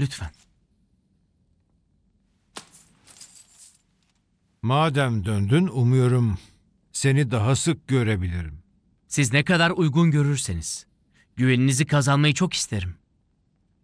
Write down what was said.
Lütfen. Madem döndün, umuyorum seni daha sık görebilirim. Siz ne kadar uygun görürseniz. Güveninizi kazanmayı çok isterim.